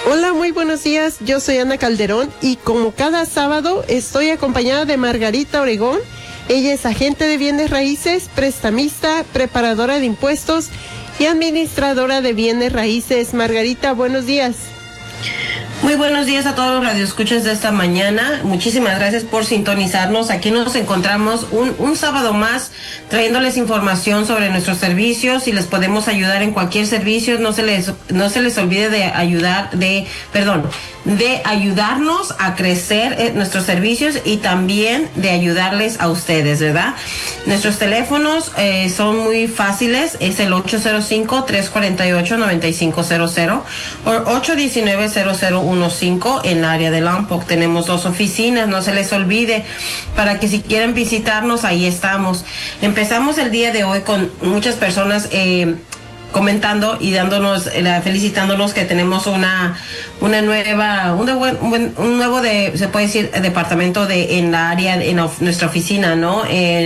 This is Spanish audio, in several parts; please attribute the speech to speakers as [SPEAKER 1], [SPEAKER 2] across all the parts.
[SPEAKER 1] Hola, muy buenos días. Yo soy Ana Calderón y como cada sábado estoy acompañada de Margarita Oregón. Ella es agente de bienes raíces, prestamista, preparadora de impuestos y administradora de bienes raíces. Margarita, buenos días.
[SPEAKER 2] Muy buenos días a todos los radioescuchas de esta mañana. Muchísimas gracias por sintonizarnos. Aquí nos encontramos un sábado más trayéndoles información sobre nuestros servicios. Si les podemos ayudar en cualquier servicio, no se les olvide de ayudarnos a crecer nuestros servicios y también de ayudarles a ustedes, ¿verdad? Nuestros teléfonos son muy fáciles. Es el 805-348-9500 o 819-0015 en el área de Lompoc. Tenemos 2 oficinas, no se les olvide, para que si quieren visitarnos, ahí estamos. Empezamos el día de hoy con muchas personas comentando y felicitándonos que tenemos un nuevo se puede decir departamento en la área, en nuestra oficina, ¿no?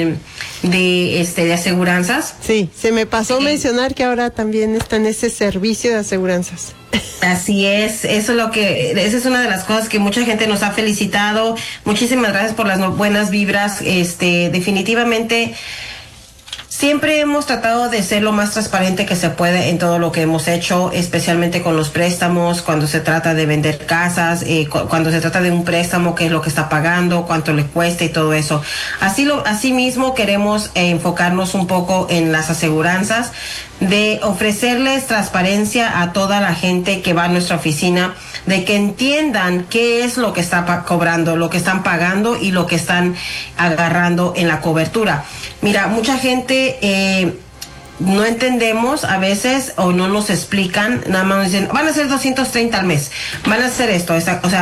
[SPEAKER 2] De aseguranzas.
[SPEAKER 1] Sí, se me pasó mencionar que ahora también está en ese servicio de aseguranzas.
[SPEAKER 2] Así es, esa es una de las cosas que mucha gente nos ha felicitado. Muchísimas gracias por las buenas vibras. Definitivamente siempre hemos tratado de ser lo más transparente que se puede en todo lo que hemos hecho, especialmente con los préstamos, cuando se trata de vender casas, cuando se trata de un préstamo, qué es lo que está pagando, cuánto le cuesta y todo eso. Así mismo queremos enfocarnos un poco en las aseguranzas, de ofrecerles transparencia a toda la gente que va a nuestra oficina, de que entiendan qué es lo que está cobrando, lo que están pagando y lo que están agarrando en la cobertura. Mira, mucha gente no entendemos a veces o no nos explican, nada más nos dicen, van a ser 230 al mes, van a hacer esto,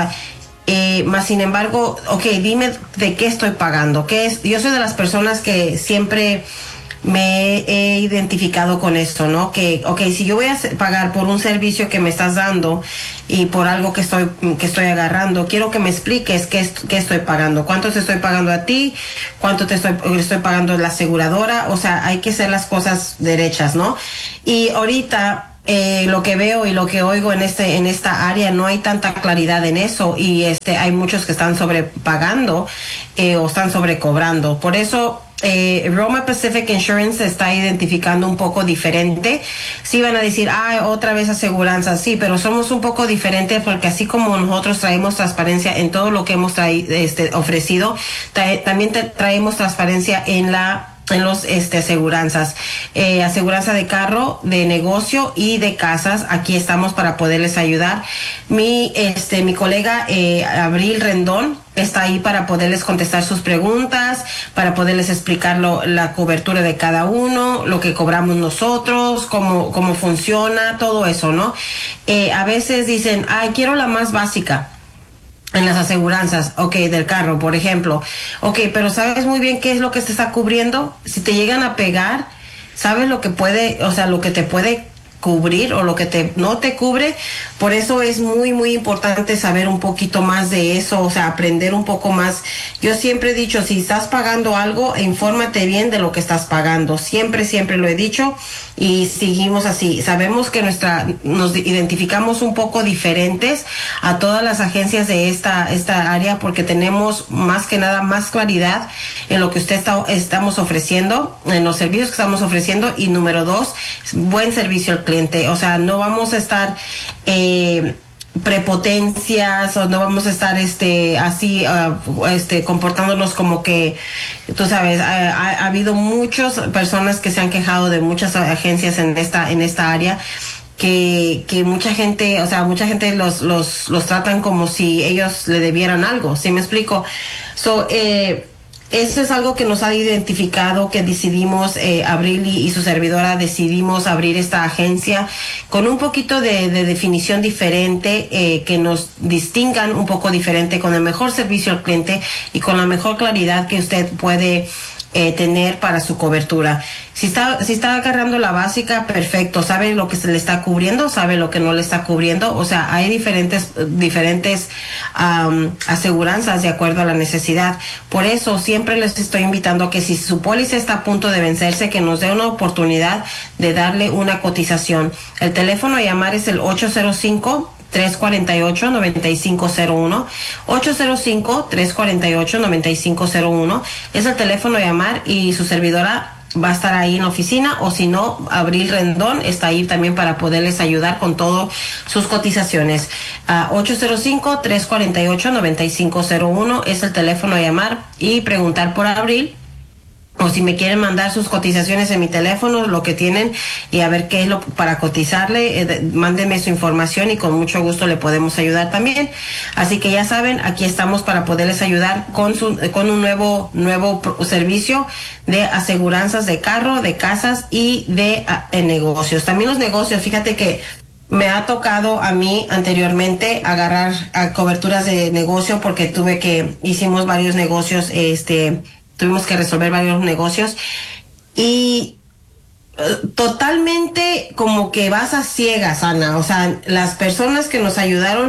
[SPEAKER 2] más sin embargo, dime de qué estoy pagando, qué es. Yo soy de las personas que siempre me he identificado con esto, ¿no? Que, si yo voy a pagar por un servicio que me estás dando y por algo que estoy agarrando, quiero que me expliques qué estoy pagando, cuánto te estoy pagando a ti, cuánto te estoy pagando a la aseguradora. O sea, hay que hacer las cosas derechas, ¿no? Y ahorita lo que veo y lo que oigo en esta área, no hay tanta claridad en eso, y hay muchos que están sobrepagando o están sobrecobrando. Por eso Roma Pacific Insurance se está identificando un poco diferente. Sí van a decir, otra vez aseguranza, sí, pero somos un poco diferentes porque así como nosotros traemos transparencia en todo lo que hemos ofrecido, también traemos transparencia en los aseguranzas, aseguranza de carro, de negocio y de casas. Aquí estamos para poderles ayudar. Mi colega Abril Rendón está ahí para poderles contestar sus preguntas, para poderles explicar la cobertura de cada uno, lo que cobramos nosotros, cómo funciona, todo eso, ¿no? A veces dicen, quiero la más básica en las aseguranzas, del carro, por ejemplo. Pero ¿sabes muy bien qué es lo que se está cubriendo? Si te llegan a pegar, ¿sabes lo que te puede cubrir o lo que no te cubre? Por eso es muy, muy importante saber un poquito más de eso, aprender un poco más. Yo siempre he dicho, si estás pagando algo, infórmate bien de lo que estás pagando. Siempre, siempre lo he dicho y seguimos así. Sabemos que nos identificamos un poco diferentes a todas las agencias de esta área, porque tenemos más que nada más claridad en lo que estamos ofreciendo, en los servicios que estamos ofreciendo, y número 2, buen servicio al cliente. No vamos a estar prepotencias, o no vamos a estar así comportándonos como que, tú sabes, ha habido muchas personas que se han quejado de muchas agencias en esta área, que mucha gente los tratan como si ellos le debieran algo. ¿Sí me explico? Eso es algo que nos ha identificado, que decidimos, Abril y su servidora decidimos abrir esta agencia con un poquito de definición diferente, que nos distingan un poco diferente, con el mejor servicio al cliente y con la mejor claridad que usted puede tener para su cobertura. Si está agarrando la básica, perfecto, sabe lo que se le está cubriendo, sabe lo que no le está cubriendo. Hay diferentes aseguranzas de acuerdo a la necesidad. Por eso siempre les estoy invitando a que si su póliza está a punto de vencerse, que nos dé una oportunidad de darle una cotización. El teléfono a llamar es el 805 805-348-9501. 805-348-9501 es el teléfono a llamar, y su servidora va a estar ahí en la oficina, o si no, Abril Rendón está ahí también para poderles ayudar con todas sus cotizaciones. 805-348-9501 es el teléfono a llamar y preguntar por Abril. O si me quieren mandar sus cotizaciones en mi teléfono, lo que tienen, y a ver qué es lo para cotizarle, mándenme su información y con mucho gusto le podemos ayudar también. Así que ya saben, aquí estamos para poderles ayudar con un nuevo servicio de aseguranzas de carro, de casas y de negocios. También los negocios, fíjate que me ha tocado a mí anteriormente agarrar coberturas de negocio, porque hicimos varios negocios, tuvimos que resolver varios negocios, y totalmente como que vas a ciegas, Ana. O sea, las personas que nos ayudaron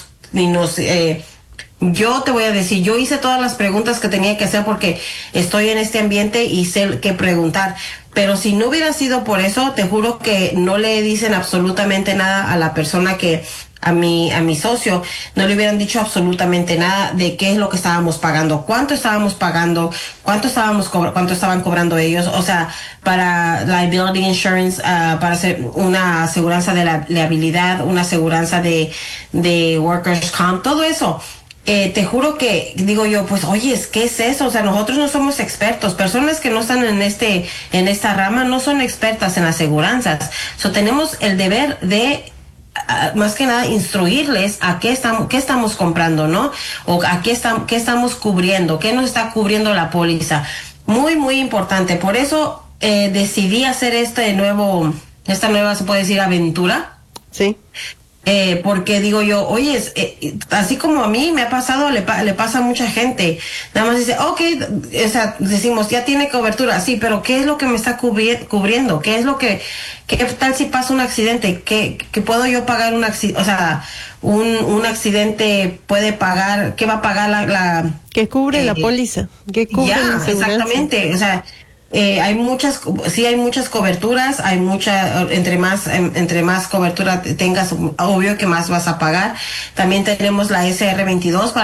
[SPEAKER 2] yo te voy a decir, yo hice todas las preguntas que tenía que hacer porque estoy en este ambiente y sé qué preguntar. Pero si no hubiera sido por eso, te juro que no le dicen absolutamente nada a la persona a mi socio, no le hubieran dicho absolutamente nada de qué es lo que estábamos pagando, cuánto estábamos pagando, cuánto estaban cobrando ellos. O sea, para liability insurance, para hacer una aseguranza de la liabilidad, una aseguranza de workers comp, todo eso. Te juro que digo yo, pues, oye, ¿qué es eso? O sea, nosotros no somos expertos. Personas que no están en esta rama no son expertas en aseguranzas. So, tenemos el deber de más que nada instruirles a qué estamos comprando, ¿no? O a qué estamos cubriendo, qué nos está cubriendo la póliza. Muy, muy importante. Por eso decidí hacer esta nueva, se puede decir, aventura.
[SPEAKER 1] Sí.
[SPEAKER 2] Porque digo yo, oye, así como a mí me ha pasado, le pasa a mucha gente. Nada más dice, okay, o sea, decimos, ya tiene cobertura, sí, pero ¿qué es lo que me está cubriendo? ¿Qué tal si pasa un accidente? ¿Qué puedo yo pagar un accidente? O sea, un accidente puede pagar, ¿qué va a pagar la
[SPEAKER 1] ¿qué cubre la póliza? ¿Qué cubre la aseguranza?
[SPEAKER 2] Exactamente, o sea, hay muchas coberturas, entre más cobertura tengas, obvio que más vas a pagar. También tenemos la SR22